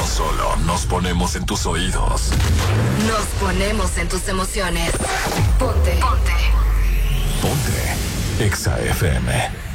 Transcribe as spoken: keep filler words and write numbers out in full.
No solo nos ponemos en tus oídos, nos ponemos en tus emociones. Ponte. Ponte. Ponte Exa F M.